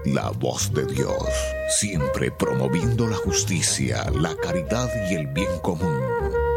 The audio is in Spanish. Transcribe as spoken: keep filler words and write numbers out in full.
La voz de Dios, siempre promoviendo la justicia, la caridad y el bien común.